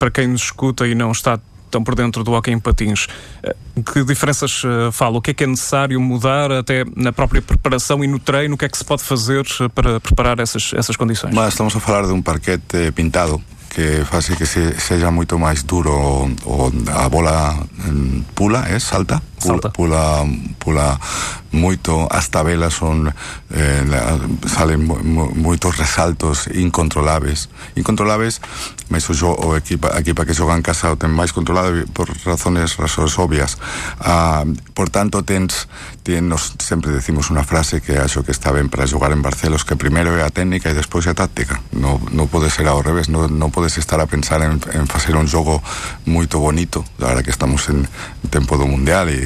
para quem nos escuta e não está tão por dentro do hóquei em patins, que diferenças fala? O que é necessário mudar até na própria preparação e no treino? O que é que se pode fazer para preparar essas condições? Mas estamos a falar de um parquete pintado que faz que seja muito mais duro, ou a bola pula, salta, pula muito, as tabelas salen muitos resaltos incontroláveis, mas a equipa que xoga en casa o ten máis controlado por razones obvias. Por tanto, sempre decimos unha frase que acho que está ben para xogar en Barcelos, que primeiro é a técnica e despois é a táctica. Non pode ser ao revés, non podes estar a pensar en facer un xogo moito bonito, agora que estamos en tempo do Mundial e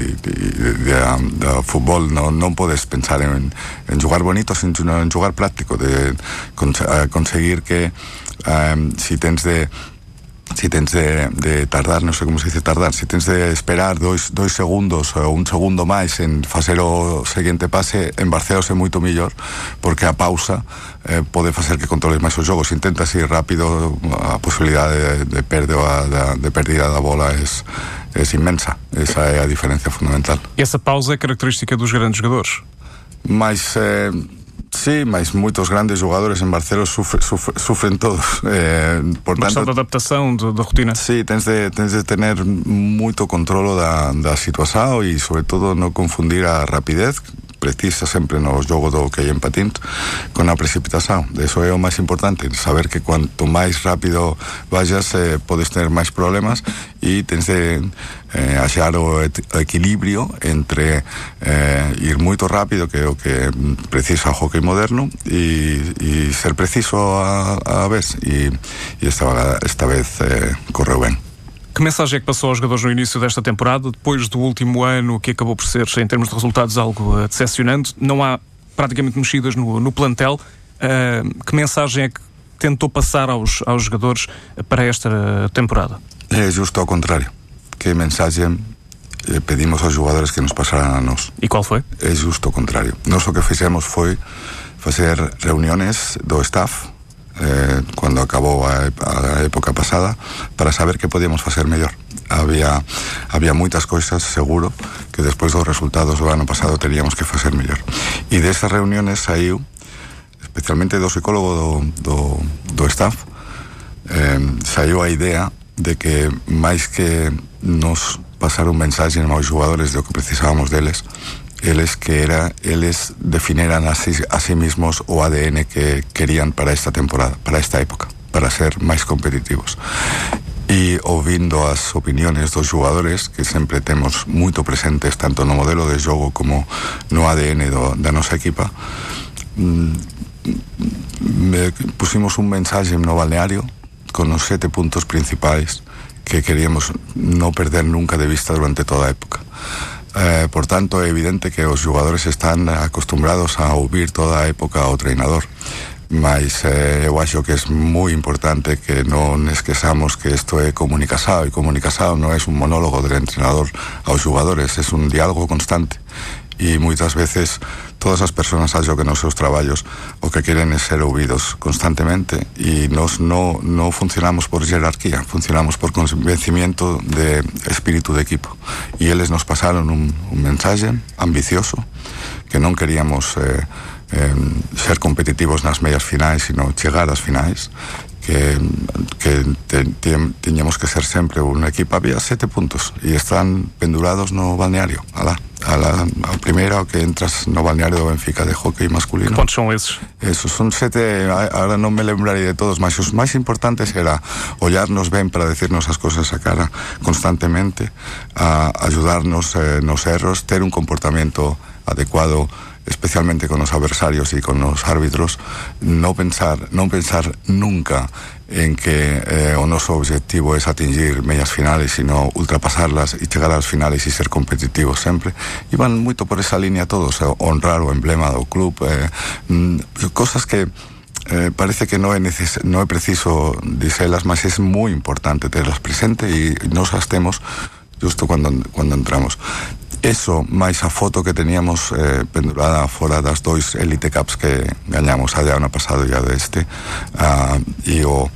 do fútbol, non podes pensar en xogar bonito, sino en xogar práctico, de conseguir que si tens de tardar, non sei como se dice tardar, si tens de esperar 2 segundos ou un segundo máis en facer o seguinte pase, en Barcelos é moito mellor, porque a pausa pode facer que controles máis o xogo. Se intentas ir rápido, a posibilidade de pérdida da bola é inmensa. Esa é a diferencia fundamental. E essa pausa é característica dos grandes jogadores? Mas sí, mas moitos grandes jogadores en Barcelos sufren todos. Por tanto, questão de adaptação da rotina. Sí, tens de tener moito controlo da situación e, sobre todo, non confundir a rapidez precisa sempre no xogo do hóquei en patins con a precipitación. Eso é o máis importante, saber que cuanto máis rápido vayas podes tener máis problemas, e tens de achar o equilibrio entre ir moito rápido, que é o que precisa o hóquei moderno, e ser preciso a vez, e esta vez correu ben. Que mensagem é que passou aos jogadores no início desta temporada, depois do último ano que acabou por ser, em termos de resultados, algo decepcionante? Não há praticamente mexidas no plantel. Que mensagem é que tentou passar aos jogadores para esta temporada? É justo ao contrário. Que mensagem pedimos aos jogadores que nos pasaran a nós? E qual foi? É justo ao contrário. Nós o que fizemos foi fazer reuniões do staff cuando acabou a época pasada, para saber que podíamos facer mellor. Había moitas cousas, seguro, que despois dos resultados do ano pasado teríamos que facer mellor. E desas reuniones saiu, especialmente do psicólogo do staff, saiu a idea de que máis que nos pasar un mensaxe aos xogadores do que precisábamos deles, eles definieran a sí mismos o ADN que querían para esta temporada, para esta época, para ser máis competitivos. E ouvindo as opiniones dos xogadores, que sempre temos moito presentes tanto no modelo de xogo como no ADN da nosa equipa, pusimos un mensaxe no balneario con os 7 puntos principais que queríamos non perder nunca de vista durante toda a época. Por tanto, é evidente que os xogadores están acostumbrados a ouvir toda a época ao treinador, mas eu acho que é moi importante que non esquezamos que isto é comunicação, e comunicação non é un monólogo do entrenador aos xogadores, é un diálogo constante. E moitas veces todas as persoas acho que nos seus traballos o que queren é ser ouvidos constantemente, e nos non funcionamos por jerarquía, funcionamos por convencimiento de espírito de equipo, e eles nos pasaron un mensaxe ambicioso, que non queríamos ser competitivos nas medias finais, sino chegar ás finais, que tiñamos que ser sempre unha equipa. Había 7 puntos e están pendurados no balneario, a primeira que entras no balneario do Benfica de hóquei masculino. Que pontos son esos? Esos son 7, ahora non me lembrarei de todos, mas os máis importantes era ollarnos ben para decirnos as cosas a cara constantemente, a ayudarnos nos erros, ter un comportamento adecuado, especialmente con los adversarios y con los árbitros, no pensar nunca en que o noso objetivo es atingir medias finales, sino ultrapasarlas e chegar ás finales e ser competitivos sempre. Iban moito por esa línea todos, honrar o emblema do club, cosas que parece que non é preciso dicelas, mas é moi importante terlas presente, e nos as temos justo cuando entramos. Eso, máis a foto que teníamos pendurada fora das 2 Elite Cups que gañamos a ano pasado e a deste, e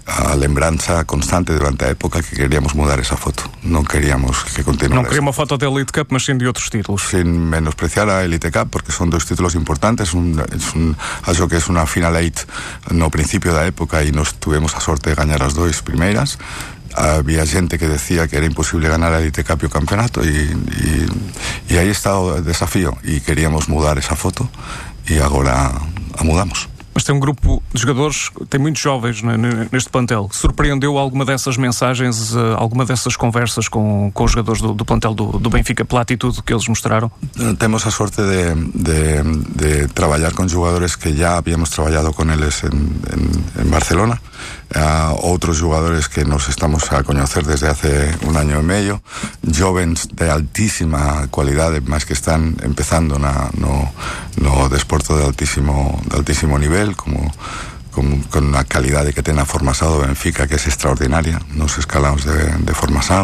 a lembranza constante durante a época que queríamos mudar esa foto. Non queríamos que continuara. Non quería unha foto da Elite Cup, mas sim de outros títulos. Sin menospreciar a Elite Cup, porque son dos títulos importantes. Acho que es una Final 8 no principio da época e nos tuvemos a sorte de gañar as dois primeiras. Había xente que decía que era imposible ganar a Elite Cup e o campeonato e aí está o desafío e queríamos mudar esa foto e agora a mudamos. Mas tem um grupo de jogadores, tem muitos jovens neste plantel. Surpreendeu alguma dessas mensagens, alguma dessas conversas com os jogadores do plantel do Benfica pela atitude que eles mostraram? Temos a sorte de traballar con xogadores que ya habíamos traballado con eles en Barcelona, outros xogadores que nos estamos a coñecer desde hace un año e medio, jovens de altísima cualidade, máis que están empezando no desporto de altísimo nivel, con a calidade que ten a Formasao do Benfica, que é extraordinaria nos escalaos de Formasao.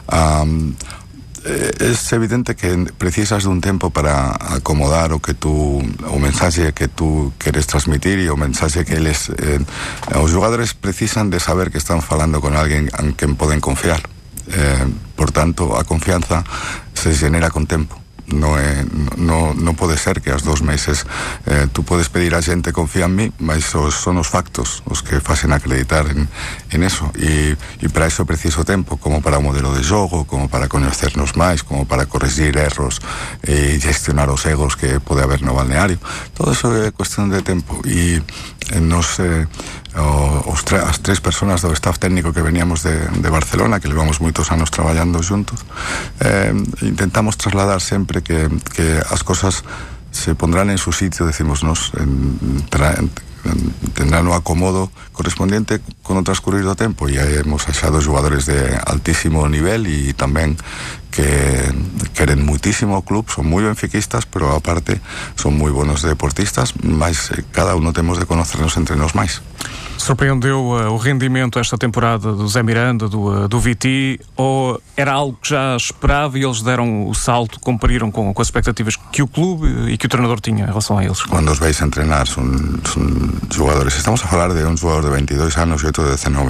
Es evidente que precisas dun tempo para acomodar o mensaxe que tú queres transmitir e o mensaxe que eles os xogadores precisan de saber que están falando con alguén en quen poden confiar. Por tanto, a confianza se genera con tempo. No pode ser que aos 2 meses tú podes pedir a xente confía en mí, mas son os factos os que facen acreditar en eso e para eso preciso tempo, como para o modelo de xogo, como para coñecernos máis, como para corregir erros e gestionar os egos que pode haber no balneario. Todo eso é cuestión de tempo e as 3 personas do staff técnico que veníamos de Barcelona, que levamos moitos anos traballando juntos, intentamos trasladar sempre que as cosas se pondrán en su sitio, decimos nos, tendrán o acomodo correspondiente con o transcurrir do tempo e hemos achado xogadores de altísimo nivel e tamén que queren muitísimo o club, son moi benfiquistas, pero aparte son moi buenos deportistas, mas cada uno temos de conocernos entre nós máis. Surpreendeu o rendimento esta temporada do Zé Miranda, do Viti, ou era algo que já esperava e eles deram o salto, cumpriram com as expectativas que o clube e que o treinador tinha em relação a eles? Quando os veis a entrenar son jogadores, estamos a falar de un jogador de 22 anos e outro de 19.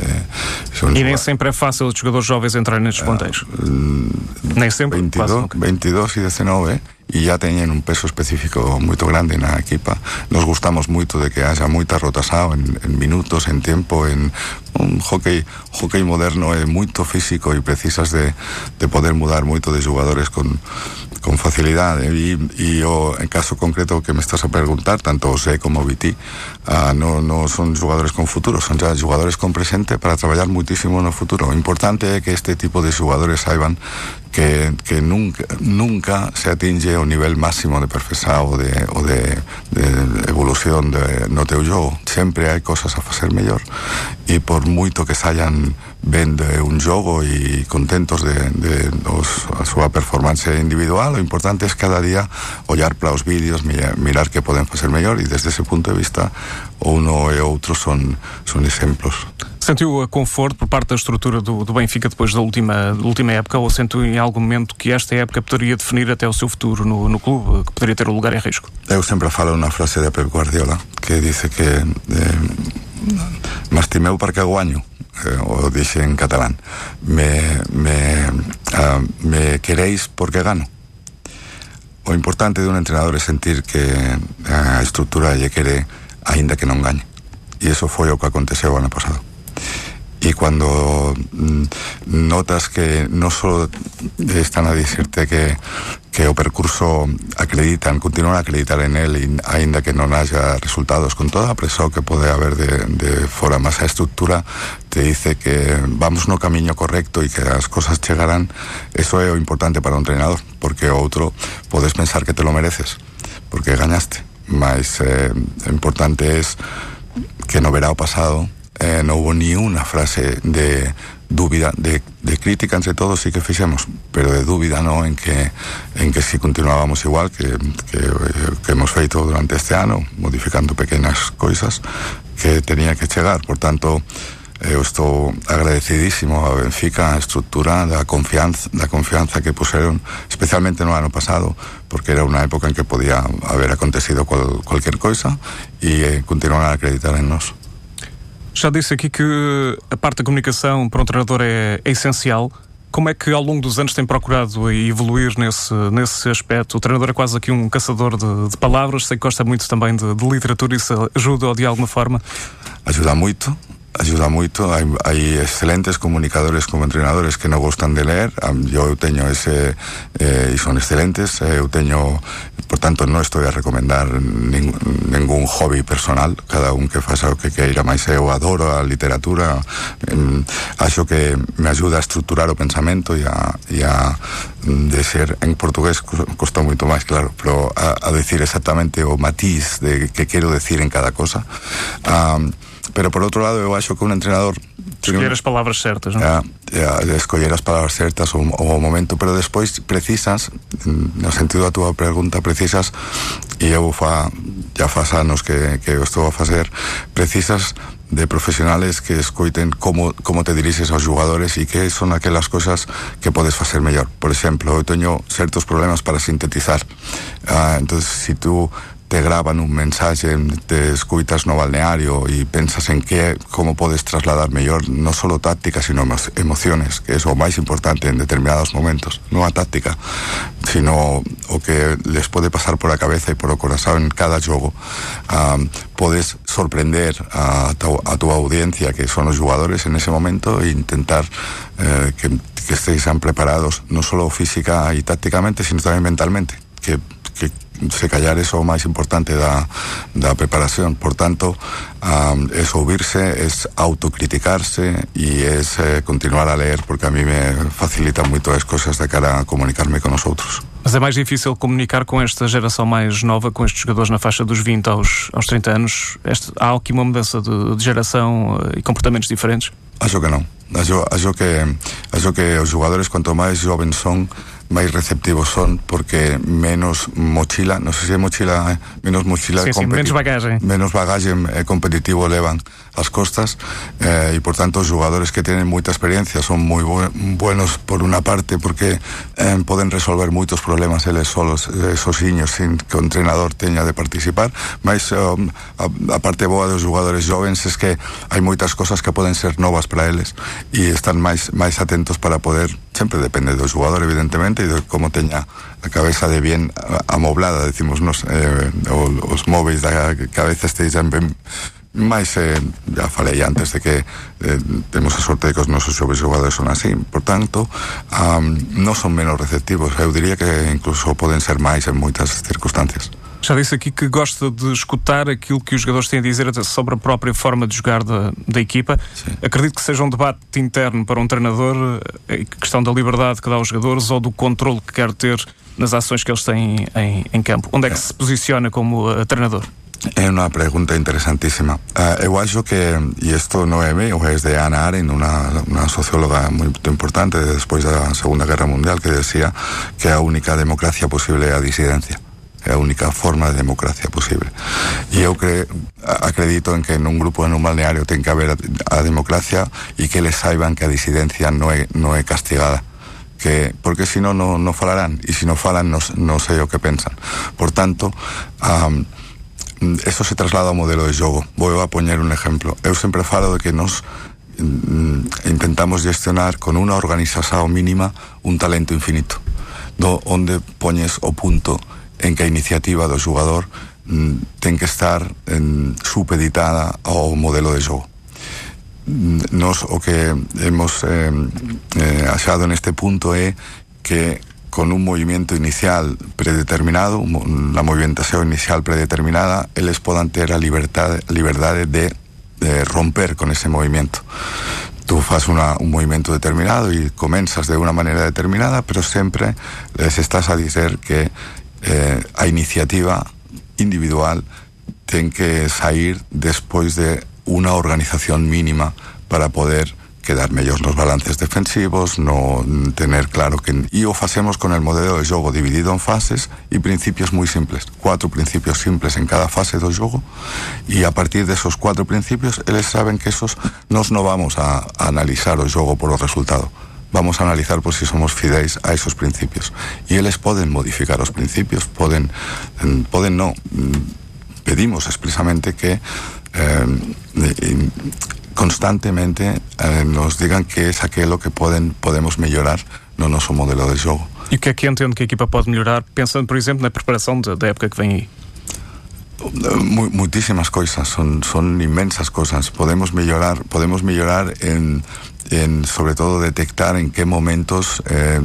E nem sempre é fácil os jogadores jovens entrarem nestes plantéis. Nem sempre. 22 e 19 e já teñen un peso específico moito grande na equipa. Nos gustamos moito de que haxa moita rotación en minutos, en tempo, en un hockey moderno é moito físico e precisas de poder mudar moito de xogadores con facilidade e en caso concreto que me estás a preguntar, tanto o Zé como o Viti no son xogadores con futuro, son xa xogadores con presente para traballar muitísimo no futuro. O importante é que este tipo de xogadores saiban que nunca se atinge o nivel máximo de perfección o de evolución no teu jogo. Sempre hai cosas a facer mellor e por moito que saian ben de un jogo e contentos de a súa performance individual, o importante é cada día ollar para os vídeos, mirar que poden facer mellor e desde ese punto de vista uno e outro son exemplos. Sentiu conforto por parte da estrutura do Benfica depois da última época, ou sentiu em algum momento que esta época poderia definir até o seu futuro no clube, que poderia ter um lugar em risco? Eu sempre falo unha frase de Pep Guardiola que dice que mastimeu porque guaño, o dixe en catalán, me queréis porque gano. O importante de un entrenador é sentir que a estrutura lle quere aínda que non gañe, e iso foi o que aconteceu o ano pasado. Y cuando notas que no solo están a dicirte que o percurso continúan a acreditar en él y ainda que non haya resultados, con toda a presión que pode haber de fora, más a estructura te dice que vamos no camiño correcto e que as cosas chegarán, eso é o importante para un entrenador, porque outro podes pensar que te lo mereces porque gañaste, mas o importante es que no verá o pasado. No hubo ni una frase de dúbida, de crítica entre todos sí que fixemos, pero de dúbida no en que si continuábamos igual que hemos feito durante este ano, modificando pequenas coisas que tenía que chegar. Por tanto, eu estou agradecidísimo a Benfica, a estructura, da confianza que puseron, especialmente no ano pasado, porque era unha época en que podía haber acontecido cualquier coisa e continúan a acreditar en nós. Já disse aqui que a parte da comunicação para um treinador é essencial. Como é que ao longo dos anos tem procurado evoluir nesse aspecto? O treinador é quase aqui um caçador de palavras, sei que gosta muito também de literatura, isso ajuda de alguma forma? Ajuda muito. Hay excelentes comunicadores como entrenadores que no gustan de leer. Yo teño ese y son excelentes. Eu teño, por tanto, no estoy a recomendar ningún hobby personal. Cada un que faça o que queira, máis eu adoro a literatura. Acho que me ajuda a estruturar o pensamento e a decir, en portugués costa moito máis, claro, pero a decir exactamente o matiz de que quero decir en cada cosa. Pero por outro lado, eu acho que un entrenador escolher as palavras certas, non? Escolher as palavras certas o momento, pero despois precisas, no sentido da túa pregunta, precisas, e eu já faz anos que eu estou a facer, precisas de profesionales que escoiten como te dirixes aos jugadores e que son aquelas cosas que podes facer mellor. Por exemplo, eu teño certos problemas para sintetizar, entonces, si tú te graban un mensaje, te escuitas no balneario y pensas en cómo podes trasladar mellor non solo táctica, sino emociones, que é o máis importante en determinados momentos, non a táctica, sino o que les pode pasar por a cabeza e por o corazón en cada xogo. Podes sorprender a tu audiencia, que son os jugadores en ese momento, e intentar que estén preparados non solo física e tácticamente, sino tamén mentalmente, que se callar é o máis importante da preparación. Por tanto, é ouvir-se, é autocriticarse e é continuar a leer, porque a mí me facilita moito as cousas de cara a comunicarme con os outros. Mas é mais difícil comunicar com esta geração mais nova, com estes jogadores na faixa dos 20 aos 30 anos? Há aqui uma mudança de geração e comportamentos diferentes? Acho que non. Acho que os jogadores, cuanto máis jovens son, máis receptivos son, porque menos mochila, non sei se mochila, menos mochila, sí, menos bagaxe competitivo levan as costas, e por tanto os jugadores que tienen moita experiencia son moi buenos por unha parte, porque poden resolver moitos problemas eles solos, sosiños, sin que o entrenador teña de participar. Mas a parte boa dos jugadores jovens é que hai moitas cosas que poden ser novas para eles e están máis atentos para poder, sempre depende do jugador, evidentemente, e de como teña a cabeza de bien amoblada, decimos nos, os móveis da cabeza esteixan ben máis, já falei antes de que temos a sorte de que os nosos xoves xogadores son así, por tanto non son menos receptivos, eu diría que incluso poden ser máis en moitas circunstancias. Já disse aqui que gosta de escutar aquilo que os jogadores têm a dizer sobre a própria forma de jogar da equipa. Sim. Acredito que seja um debate interno para um treinador, a questão da liberdade que dá aos jogadores ou do controle que quer ter nas ações que eles têm em campo. Onde é que se posiciona como treinador? É unha pregunta interesantísima. Eu acho que, e isto non é meu, é de Hannah Arendt, unha socióloga moito importante despois da Segunda Guerra Mundial, que decía que a única democracia posible é a disidencia. É a única forma de democracia posible. E eu acredito en que nun grupo, en un balneario, ten que haber a democracia e que eles saiban que a disidencia non é castigada. Porque si non falarán, e se non falan non sei o que pensan. Por tanto, eso se traslada ao modelo de xogo. Vou a poñer un exemplo. Eu sempre falo de que nos intentamos gestionar con unha organización mínima un talento infinito, onde poñes o punto en que a iniciativa do xogador ten que estar supeditada ao modelo de xogo. Nos o que hemos achado neste punto é que con un movimento inicial predeterminado, la movimentación inicial predeterminada, eles podan ter a liberdade de romper con ese movimiento. Tú fas un movimento determinado e comenzas de unha maneira determinada, pero sempre les estás a dizer que a iniciativa individual ten que sair despois de unha organización mínima para poder quedar mellor nos balances defensivos, no tener claro que... E o facemos con el modelo de xogo dividido en fases e principios moi simples. 4 principios simples en cada fase do xogo, e a partir de esos 4 principios eles saben que esos nos non vamos a analizar o xogo por o resultado. Vamos a analizar por si somos fideis a esos principios. E eles poden modificar os principios, poden pedimos expresamente que constantemente nos digan que es aquilo que podemos melhorar no nosso modelo de jogo. E o que é que entende que a equipa pode melhorar, pensando, por exemplo, na preparação da época que vem aí? Muchísimas cosas, son inmensas cosas. Podemos mellorar en sobre todo detectar en qué momentos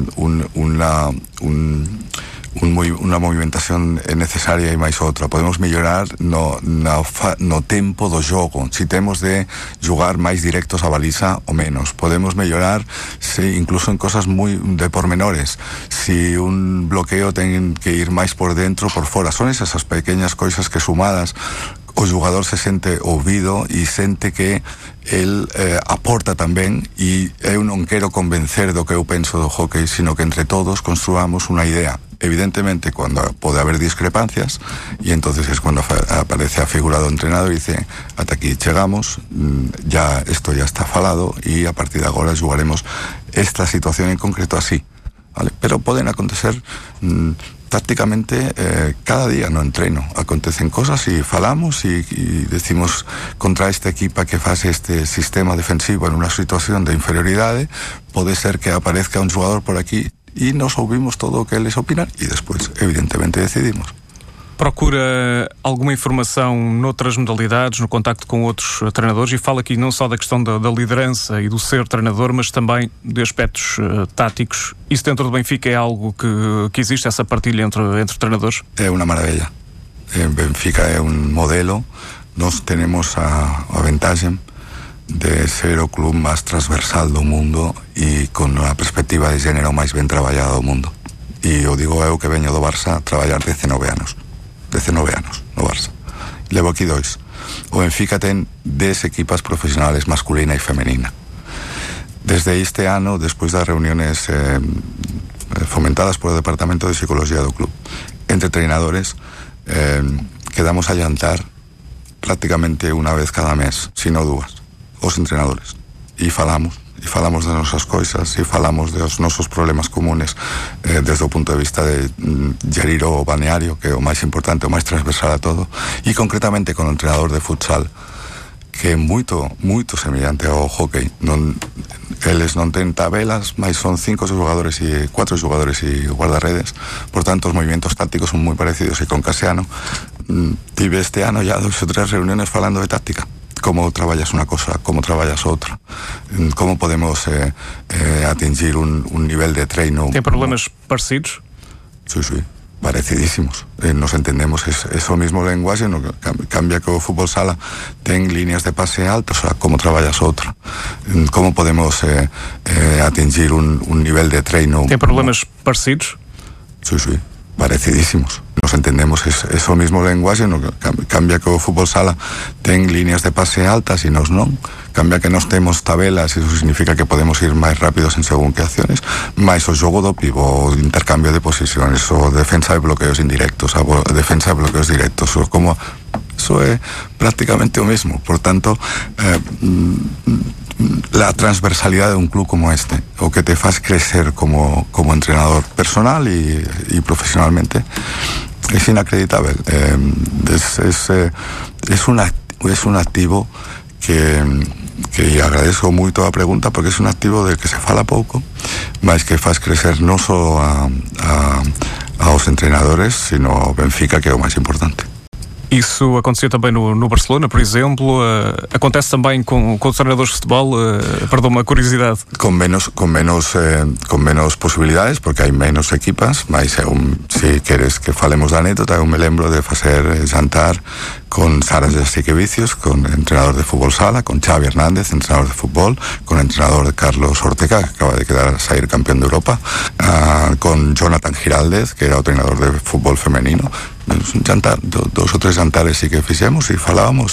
una movimentación é necesaria e máis outra. Podemos mellorar no tempo do jogo, si temos de jugar máis directos a baliza ou menos. Podemos mellorar incluso en cosas moi de pormenores, si un bloqueo ten que ir máis por dentro ou por fora. Son esas pequeñas coisas que sumadas o jugador se sente ouvido e sente que el aporta tamén, e eu non quero convencer do que eu penso do hockey, sino que entre todos construamos unha idea. Evidentemente cuando puede haber discrepancias, y entonces es cuando aparece a figura do entrenador y dice: ata aquí chegamos, esto ya está falado y a partir de agora jugaremos esta situación en concreto así, ¿vale? Pero pueden acontecer prácticamente cada día no entreno, acontecen cosas y falamos y decimos contra esta equipa que hace este sistema defensivo en una situación de inferioridade, puede ser que aparezca un jugador por aquí e nos ouvimos todo o que eles opinan e despois, evidentemente, decidimos. Procura alguma informação noutras modalidades, no contacto com outros treinadores, e fala aqui não só da questão da liderança e do ser treinador, mas também de aspectos táticos. Isso dentro do Benfica é algo que existe, essa partilha entre treinadores? É uma maravilha. Benfica é um modelo. Nós temos a vantagem de ser o club máis transversal do mundo e con a perspectiva de género máis ben traballada do mundo. E o digo eu que veño do Barça a traballar 19 anos no Barça. Levo aquí 2. O Benfica ten 10 equipas profesionales masculina e femenina. Desde este ano, despois das reuniones fomentadas polo Departamento de Psicología do club, entre treinadores, quedamos a llantar prácticamente unha vez cada mes, sino dúas, os entrenadores, e falamos das nosas coisas e falamos dos nosos problemas comunes desde o punto de vista de gerir o balneario, que é o máis importante, o máis transversal a todo, e concretamente con o entrenador de futsal, que é moito semellante ao hockey. Eles non ten tabelas, mas son 4 xogadores e guardarredes, por tanto os movimentos tácticos son moi parecidos, e con Casiano tive este ano ya 2 ou 3 reuniones falando de táctica. Cómo traballas una cosa, cómo traballas outra, cómo podemos atingir un nivel de treino. Tem problemas parecidos? Sí, parecidísimos. Nos entendemos, es o mismo lenguaje, no cambia que o fútbol sala ten líneas de pase altas, o sea, cómo traballas outra, cómo podemos atingir un nivel de treino. Tem problemas parecidos? Sí, parecidísimos. Nos entendemos, es o mismo lenguaje, no cambia que o fútbol sala ten líneas de pase altas e nos non, cambia que nos temos tabelas, e iso significa que podemos ir máis rápidos en según que acciones, máis o xogo do pivo, o intercambio de posiciones, o defensa de bloqueos indirectos, a defensa de bloqueos directos, o como eso é prácticamente o mesmo. Por tanto, la transversalidad de un club como este, o que te faz crecer como entrenador personal y profesionalmente, es inacreditable. Es un activo que agradezco moito a pregunta, porque es un activo del que se fala pouco, mas que faz crecer non só aos entrenadores, sino ao Benfica, que é o máis importante. Isso aconteceu também no Barcelona, por exemplo. Acontece também com os treinadores de futebol. Perdão, uma curiosidade. Com menos posibilidades, porque hai menos equipas, mas se queres que falemos da anécdota, eu me lembro de facer jantar con Sara Jasikevičius, con entrenador de fútbol sala, con Xavi Hernández, entrenador de fútbol, con entrenador de Carlos Ortega, que acaba de sair campeón de Europa, con Jonathan Giraldez, que era o entrenador de fútbol femenino. Un jantar, 2 ou 3 jantares sí que fixemos, e falábamos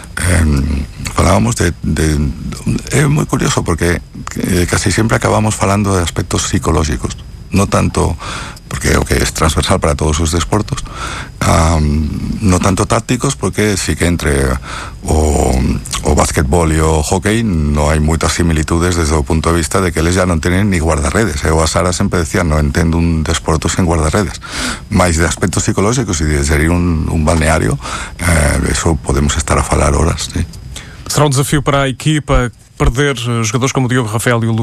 de é moi curioso, porque casi sempre acabamos falando de aspectos psicológicos, no tanto porque o que es transversal para todos os desportos, no tanto tácticos, porque sí que entre o básquetbol e o hockey no hai moitas similitudes desde o punto de vista de que eles já non tenen ni guardarredes. Eu a Sara sempre decía, non entendo un desporto sen guardarredes, máis de aspectos psicológicos e de gerir un balneario, eso podemos estar a falar horas, sí. Será um desafio para a equipa perder jogadores como o Diogo Rafael e o